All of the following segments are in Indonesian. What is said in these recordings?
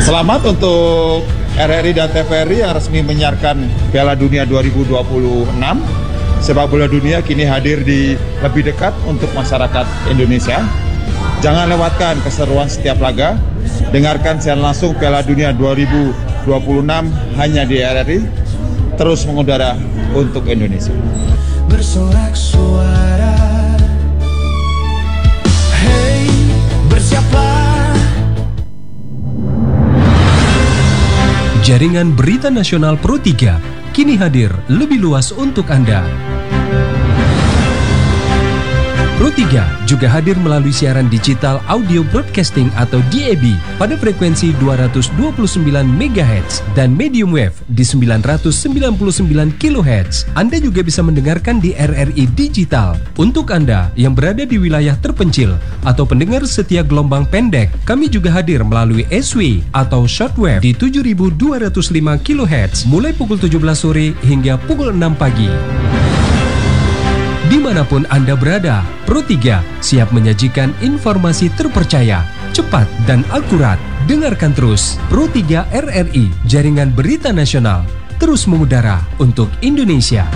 Selamat untuk RRI dan TVRI yang resmi menyiarkan Piala Dunia 2026. Sepak bola dunia kini hadir di lebih dekat untuk masyarakat Indonesia. Jangan lewatkan keseruan setiap laga. Dengarkan siaran langsung Piala Dunia 2026 hanya di RRI. Terus mengudara untuk Indonesia. Bersorak suara, hey, bersiaplah. Jaringan Berita Nasional Pro 3 kini hadir lebih luas untuk Anda. Pro 3 juga hadir melalui siaran digital audio broadcasting atau DAB pada frekuensi 229 MHz dan medium wave di 999 kHz. Anda juga bisa mendengarkan di RRI Digital. Untuk Anda yang berada di wilayah terpencil atau pendengar setia gelombang pendek, kami juga hadir melalui SW atau shortwave di 7205 kHz mulai pukul 17 sore hingga pukul 6 pagi. Dimanapun Anda berada, Pro 3 siap menyajikan informasi terpercaya, cepat, dan akurat. Dengarkan terus Pro 3 RRI, Jaringan Berita Nasional, terus mengudara untuk Indonesia.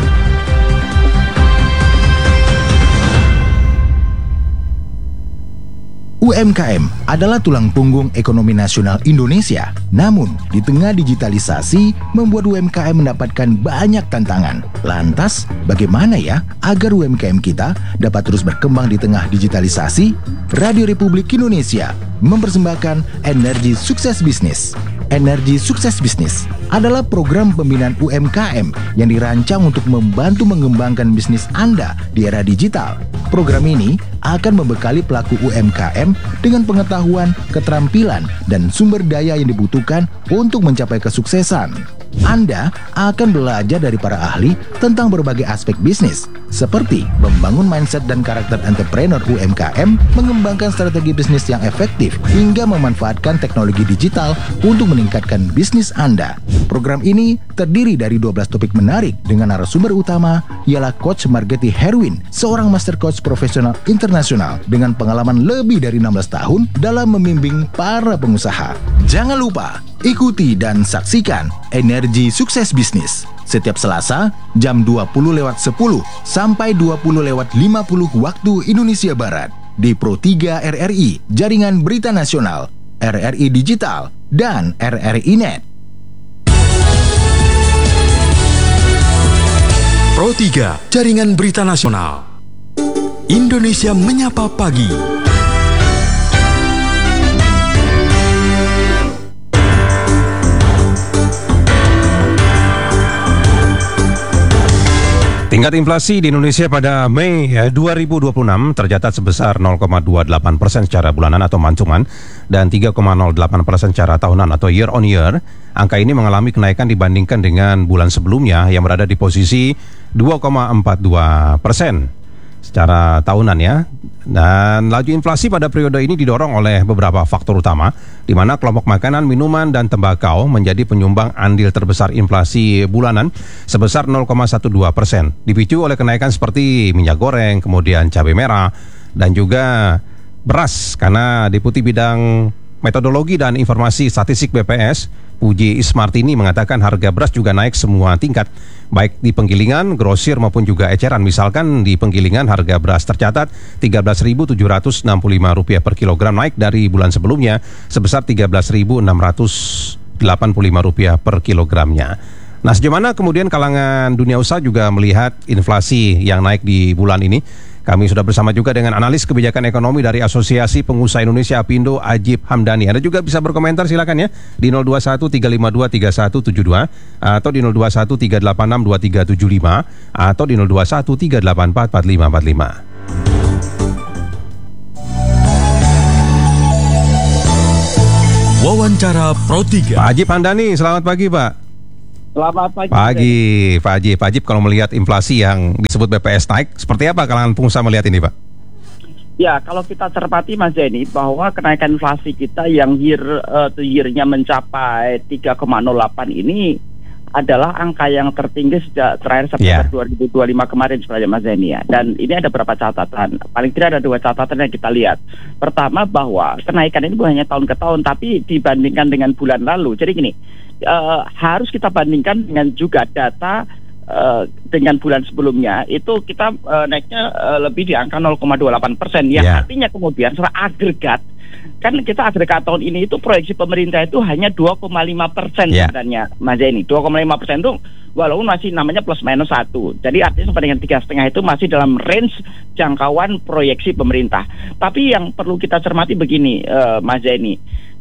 UMKM adalah tulang punggung ekonomi nasional Indonesia. Namun, di tengah digitalisasi, membuat UMKM mendapatkan banyak tantangan. Lantas, bagaimana ya agar UMKM kita dapat terus berkembang di tengah digitalisasi? Radio Republik Indonesia mempersembahkan Energi Sukses Bisnis. Energi Sukses Bisnis adalah program pembinaan UMKM yang dirancang untuk membantu mengembangkan bisnis Anda di era digital. Program ini akan membekali pelaku UMKM dengan pengetahuan, keterampilan, dan sumber daya yang dibutuhkan untuk mencapai kesuksesan. Anda akan belajar dari para ahli tentang berbagai aspek bisnis, seperti membangun mindset dan karakter entrepreneur UMKM, mengembangkan strategi bisnis yang efektif, hingga memanfaatkan teknologi digital untuk meningkatkan bisnis Anda. Program ini terdiri dari 12 topik menarik dengan narasumber utama ialah Coach Margeti Herwin, seorang master coach profesional internasional dengan pengalaman lebih dari 16 tahun dalam membimbing para pengusaha. Jangan lupa, ikuti dan saksikan Energi Sukses Bisnis setiap Selasa jam 20.10 sampai 20.50 waktu Indonesia Barat di Pro 3 RRI, Jaringan Berita Nasional, RRI Digital, dan RRI Net. Pro 3, Jaringan Berita Nasional. Indonesia Menyapa Pagi. Tingkat inflasi di Indonesia pada Mei 2026 tercatat sebesar 0,28% secara bulanan atau mancuman dan 3,08% secara tahunan atau year on year. Angka ini mengalami kenaikan dibandingkan dengan bulan sebelumnya yang berada di posisi 2,42% secara tahunan ya. Dan laju inflasi pada periode ini didorong oleh beberapa faktor utama, di mana kelompok makanan, minuman, dan tembakau menjadi penyumbang andil terbesar inflasi bulanan sebesar 0,12%. Dipicu oleh kenaikan seperti minyak goreng, kemudian cabai merah, dan juga beras. Karena Deputi Bidang Metodologi dan Informasi Statistik BPS, Puji Ismartini, mengatakan harga beras juga naik semua tingkat, baik di penggilingan, grosir maupun juga eceran. Misalkan di penggilingan harga beras tercatat Rp13.765 per kilogram, naik dari bulan sebelumnya sebesar Rp13.685 per kilogramnya. Nah, sejauh mana kemudian kalangan dunia usaha juga melihat inflasi yang naik di bulan ini? Kami sudah bersama juga dengan analis kebijakan ekonomi dari Asosiasi Pengusaha Indonesia Apindo, Ajib Hamdani. Anda juga bisa berkomentar, silakan ya, di 0213523172 atau di 0213862375 atau di 0213844545. Wawancara Pro 3. Pak Ajib Hamdani, selamat pagi Pak. Selamat pagi. Pak Ajib, kalau melihat inflasi yang disebut BPS naik, seperti apa kalangan pengusaha melihat ini, Pak? Ya, kalau kita cermati Mas Denny, bahwa kenaikan inflasi kita yang year-nya mencapai 3,08 ini adalah angka yang tertinggi sejak terakhir September 2025 kemarin sebenarnya Mas Zaini ya. Dan ini ada beberapa catatan. Paling tidak ada 2 catatan yang kita lihat. Pertama bahwa kenaikan ini bukan hanya tahun ke tahun, tapi dibandingkan dengan bulan lalu. Jadi gini, harus kita bandingkan dengan juga data dengan bulan sebelumnya. Itu kita naiknya lebih di angka 0,28%. Yang artinya kemudian secara agregat, kan kita agregat tahun ini itu proyeksi pemerintah itu hanya 2,5% sebenarnya Mas Zaini. 2,5% itu walaupun masih namanya plus minus 1. Jadi artinya sampai dengan 3,5 itu masih dalam range jangkauan proyeksi pemerintah. Tapi yang perlu kita cermati begini Mas Zaini,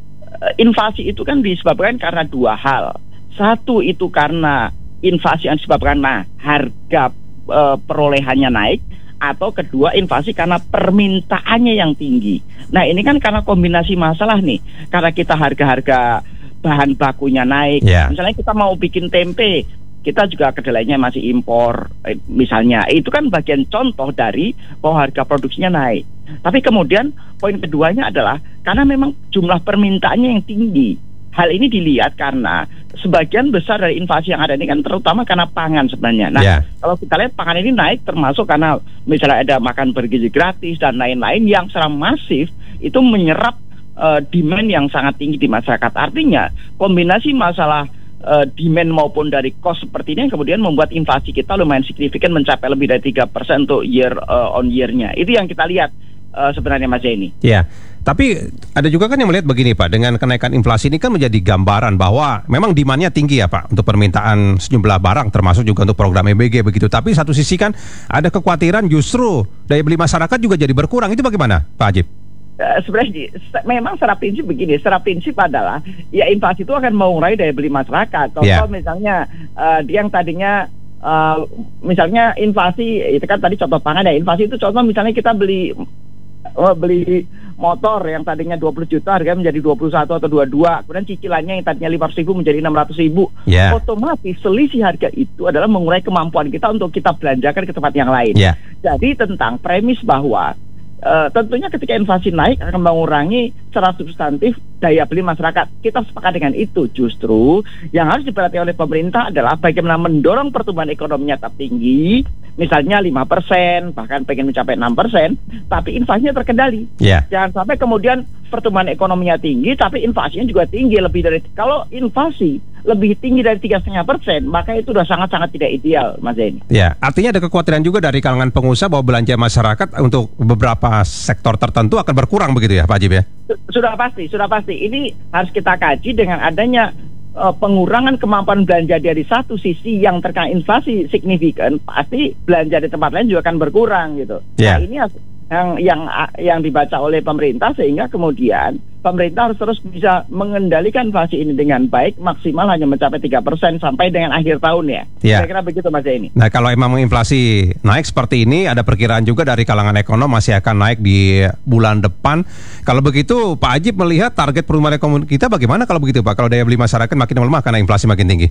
inflasi itu kan disebabkan karena 2 hal. Satu itu karena inflasi yang disebabkan harga perolehannya naik, atau kedua inflasi karena permintaannya yang tinggi. Nah ini kan karena kombinasi masalah nih, karena kita harga-harga bahan bakunya naik. Misalnya kita mau bikin tempe, kita juga kedelainya masih impor misalnya. Itu kan bagian contoh dari bahwa harga produksinya naik. Tapi kemudian poin keduanya adalah karena memang jumlah permintaannya yang tinggi. Hal ini dilihat karena sebagian besar dari inflasi yang ada ini kan terutama karena pangan sebenarnya. Nah, kalau kita lihat pangan ini naik termasuk karena misalnya ada makan bergizi gratis dan lain-lain yang secara masif itu menyerap demand yang sangat tinggi di masyarakat. Artinya kombinasi masalah demand maupun dari cost seperti ini yang kemudian membuat inflasi kita lumayan signifikan mencapai lebih dari 3% untuk year on year-nya. Itu yang kita lihat sebenarnya Mas Zaini. Tapi ada juga kan yang melihat begini Pak, dengan kenaikan inflasi ini kan menjadi gambaran bahwa memang demand-nya tinggi ya Pak untuk permintaan sejumlah barang termasuk juga untuk program EBG begitu. Tapi satu sisi kan ada kekhawatiran justru daya beli masyarakat juga jadi berkurang. Itu bagaimana Pak Ajib? Sebenarnya memang secara prinsip begini, secara prinsip adalah ya inflasi itu akan mengurangi daya beli masyarakat. Contoh misalnya dia yang tadinya misalnya inflasi itu kan tadi contoh pangan ya, inflasi itu contoh misalnya kita beli motor yang tadinya 20 juta harganya menjadi 21 atau 22, kemudian cicilannya yang tadinya 500.000 menjadi 600.000, otomatis selisih harga itu adalah mengurangi kemampuan kita untuk kita belanjakan ke tempat yang lain. Jadi tentang premis bahwa tentunya ketika inflasi naik akan mengurangi secara substantif daya beli masyarakat. Kita sepakat dengan itu. Justru yang harus diperhatikan oleh pemerintah adalah bagaimana mendorong pertumbuhan ekonominya tetap tinggi, misalnya 5%, bahkan pengen mencapai 6%, tapi inflasinya terkendali. Jangan sampai kemudian pertumbuhan ekonominya tinggi, tapi inflasinya juga tinggi lebih dari. Kalau inflasi lebih tinggi dari 3,5%, maka itu sudah sangat-sangat tidak ideal, Mas Zaini. Artinya ada kekhawatiran juga dari kalangan pengusaha bahwa belanja masyarakat untuk beberapa sektor tertentu akan berkurang begitu ya, Pak Ajib ya? Sudah pasti. Ini harus kita kaji dengan adanya pengurangan kemampuan belanja dari satu sisi yang terkena inflasi signifikan, pasti belanja di tempat lain juga akan berkurang gitu. Nah ini yang dibaca oleh pemerintah sehingga kemudian pemerintah harus terus bisa mengendalikan inflasi ini dengan baik, maksimal hanya mencapai 3% sampai dengan akhir tahun ya. Kira-kira begitu Mas Zaini. Nah kalau emang inflasi naik seperti ini, ada perkiraan juga dari kalangan ekonom masih akan naik di bulan depan. Kalau begitu Pak Ajib melihat target pertumbuhan ekonomi kita bagaimana kalau begitu Pak? Kalau daya beli masyarakat makin melemah karena inflasi makin tinggi.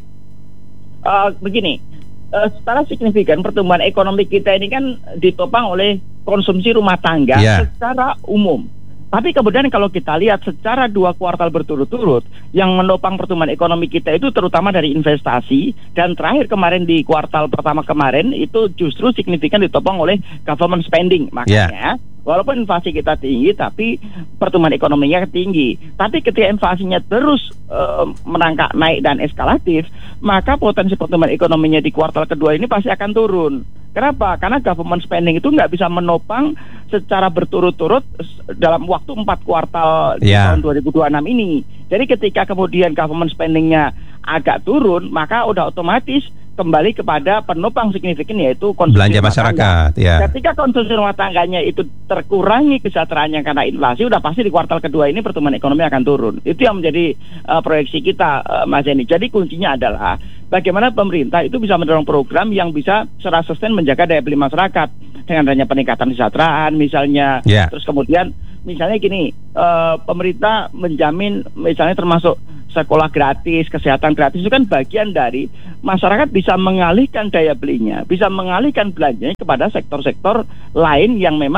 Begini, secara signifikan pertumbuhan ekonomi kita ini kan ditopang oleh konsumsi rumah tangga secara umum. Tapi kemudian kalau kita lihat secara 2 kuartal berturut-turut, yang menopang pertumbuhan ekonomi kita itu terutama dari investasi, dan terakhir kemarin di kuartal pertama kemarin itu justru signifikan ditopang oleh government spending. Makanya walaupun inflasi kita tinggi, tapi pertumbuhan ekonominya tinggi. Tapi ketika inflasinya terus merangkak naik dan eskalatif, maka potensi pertumbuhan ekonominya di kuartal kedua ini pasti akan turun. Kenapa? Karena government spending itu nggak bisa menopang secara berturut-turut dalam waktu 4 kuartal di tahun 2026 ini. Jadi ketika kemudian government spendingnya agak turun, maka udah otomatis kembali kepada penopang signifikan yaitu konsumsi belanja masyarakat. Ketika konsumsi rumah tangganya itu terkurangi kesejahteraannya karena inflasi, udah pasti di kuartal kedua ini pertumbuhan ekonomi akan turun. Itu yang menjadi proyeksi kita, Mas Zaini. Jadi kuncinya adalah bagaimana pemerintah itu bisa mendorong program yang bisa secara sustain menjaga daya beli masyarakat dengan adanya peningkatan kesejahteraan misalnya. Terus kemudian misalnya gini, pemerintah menjamin misalnya termasuk sekolah gratis, kesehatan gratis, itu kan bagian dari masyarakat bisa mengalihkan daya belinya, bisa mengalihkan belanjanya kepada sektor-sektor lain yang memang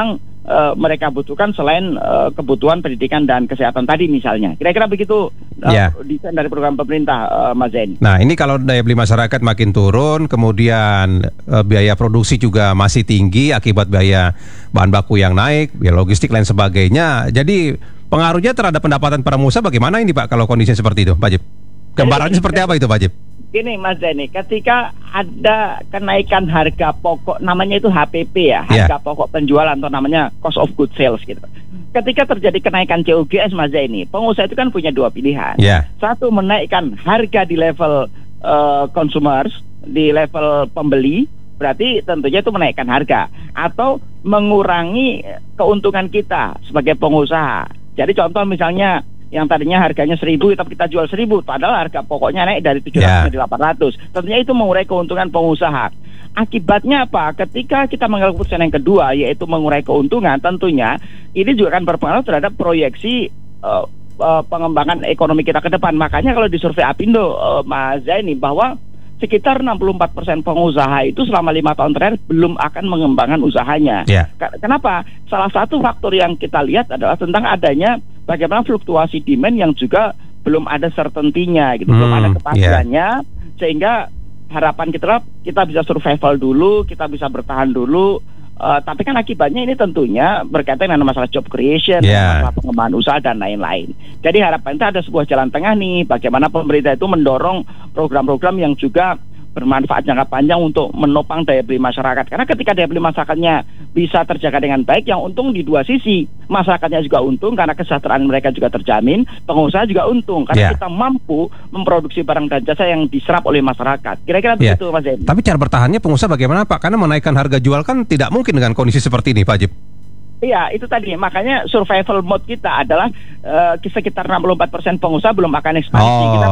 mereka butuhkan selain kebutuhan pendidikan dan kesehatan tadi misalnya. Kira-kira begitu desain dari program pemerintah, Mas Zaini. Nah, ini kalau daya beli masyarakat makin turun, kemudian biaya produksi juga masih tinggi akibat biaya bahan baku yang naik, biaya logistik lain sebagainya. Jadi pengaruhnya terhadap pendapatan para pengusaha bagaimana ini Pak kalau kondisi seperti itu, Pak Jip? Gambarannya seperti apa itu Pak Jip? Gini Mas Zaini, ketika ada kenaikan harga pokok, namanya itu HPP ya, harga pokok penjualan atau namanya cost of goods sales gitu. Ketika terjadi kenaikan COGS Mas Zaini, pengusaha itu kan punya dua pilihan. Satu, menaikkan harga di level consumers, di level pembeli, berarti tentunya itu menaikkan harga, atau mengurangi keuntungan kita sebagai pengusaha. Jadi contoh misalnya yang tadinya harganya 1.000 tapi kita jual 1.000, padahal harga pokoknya naik dari 700 menjadi 800. Tentunya itu mengurai keuntungan pengusaha. Akibatnya apa? Ketika kita mengambil keputusan yang kedua, yaitu mengurai keuntungan, tentunya ini juga akan berpengaruh terhadap proyeksi pengembangan ekonomi kita ke depan. Makanya kalau di survei Apindo, Mas Zaini, bahwa sekitar 64% pengusaha itu selama 5 tahun terakhir belum akan mengembangkan usahanya. Kenapa? Salah satu faktor yang kita lihat adalah tentang adanya bagaimana fluktuasi demand yang juga belum ada certainty-nya gitu, belum ada kepastiannya, sehingga harapan kita bisa survival dulu, kita bisa bertahan dulu. Tapi kan akibatnya ini tentunya berkaitan dengan masalah job creation, masalah pengembangan usaha dan lain-lain. Jadi harapan itu ada sebuah jalan tengah nih, bagaimana pemerintah itu mendorong program-program yang juga bermanfaat jangka panjang untuk menopang daya beli masyarakat. Karena ketika daya beli masyarakatnya bisa terjaga dengan baik, yang untung di dua sisi. Masyarakatnya juga untung karena kesejahteraan mereka juga terjamin, pengusaha juga untung karena kita mampu memproduksi barang dan jasa yang diserap oleh masyarakat. Kira-kira begitu Mas Zaini. Tapi cara bertahannya pengusaha bagaimana Pak? Karena menaikkan harga jual kan tidak mungkin dengan kondisi seperti ini Pak Jip. Iya, itu tadi. Makanya survival mode kita adalah sekitar 64% pengusaha belum akan ekspansi. Kita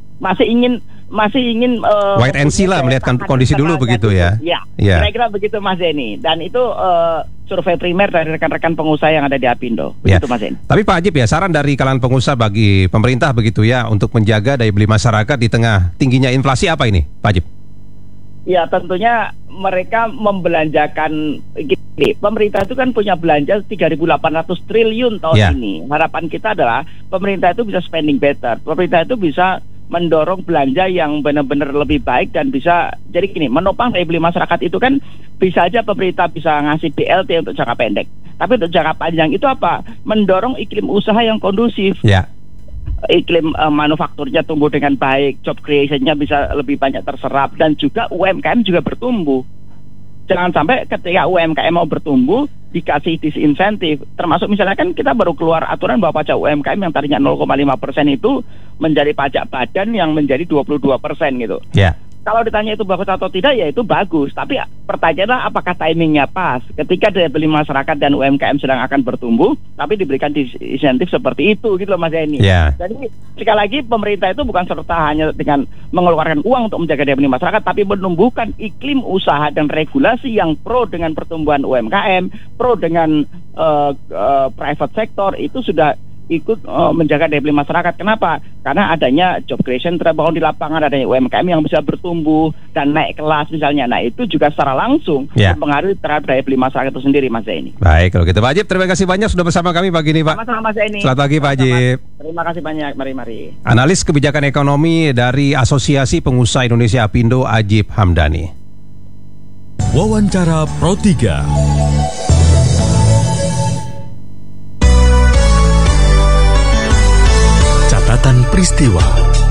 masih ingin wait and see lah, melihat kondisi dulu begitu ya. Kira-kira begitu Mas Zaini. Dan itu survei primer dari rekan-rekan pengusaha yang ada di Apindo. Begitu Mas Zaini. Tapi Pak Ajib ya, saran dari kalangan pengusaha bagi pemerintah begitu ya untuk menjaga daya beli masyarakat di tengah tingginya inflasi apa ini, Pak Ajib? Ya, tentunya mereka membelanjakan gini. Pemerintah itu kan punya belanja 3.800 triliun tahun ini. Harapan kita adalah pemerintah itu bisa spending better. Pemerintah itu bisa mendorong belanja yang benar-benar lebih baik dan bisa jadi gini, menopang daya beli masyarakat itu kan bisa aja pemerintah bisa ngasih BLT untuk jangka pendek. Tapi untuk jangka panjang itu apa? Mendorong iklim usaha yang kondusif. Iklim manufakturnya tumbuh dengan baik, job creation-nya bisa lebih banyak terserap, dan juga UMKM juga bertumbuh. Jangan sampai ketika UMKM mau bertumbuh dikasih disinsentif, termasuk misalnya kan kita baru keluar aturan bahwa pajak UMKM yang tadinya 0,5% itu menjadi pajak badan yang menjadi 22% gitu. Kalau ditanya itu bagus atau tidak, ya itu bagus. Tapi pertanyaannya apakah timingnya pas ketika daya beli masyarakat dan UMKM sedang akan bertumbuh, tapi diberikan insentif seperti itu gitu loh Mas Zaini. Jadi sekali lagi pemerintah itu bukan serta hanya dengan mengeluarkan uang untuk menjaga daya beli masyarakat, tapi menumbuhkan iklim usaha dan regulasi yang pro dengan pertumbuhan UMKM, pro dengan private sector, itu sudah ikut menjaga daya beli masyarakat. Kenapa? Karena adanya job creation terbangun di lapangan, adanya UMKM yang bisa bertumbuh dan naik kelas misalnya. Nah, itu juga secara langsung mempengaruhi terhadap daya beli masyarakat itu sendiri, Mas Zaini. Baik, kalau gitu Pak Ajib, terima kasih banyak sudah bersama kami pagi ini Pak. Sama-sama Mas Zaini. Selamat pagi Pak Ajib. Terima kasih banyak, mari. Analis kebijakan ekonomi dari Asosiasi Pengusaha Indonesia Apindo, Ajib Hamdani. Wawancara Pro 3. Catatan peristiwa.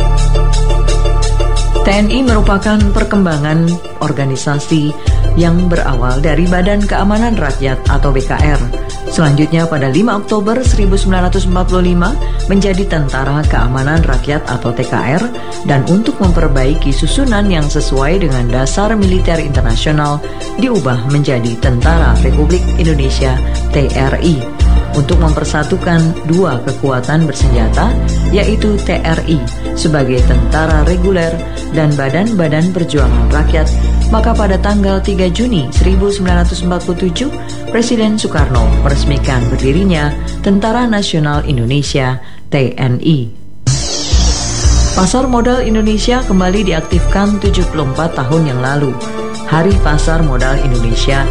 TNI merupakan perkembangan organisasi yang berawal dari Badan Keamanan Rakyat atau BKR. Selanjutnya pada 5 Oktober 1945 menjadi Tentara Keamanan Rakyat atau TKR, dan untuk memperbaiki susunan yang sesuai dengan dasar militer internasional diubah menjadi Tentara Republik Indonesia TRI. Untuk mempersatukan dua kekuatan bersenjata, yaitu TRI sebagai tentara reguler dan Badan-Badan Perjuangan Rakyat, maka pada tanggal 3 Juni 1947, Presiden Soekarno meresmikan berdirinya Tentara Nasional Indonesia TNI. Pasar modal Indonesia kembali diaktifkan 74 tahun yang lalu. Hari Pasar Modal Indonesia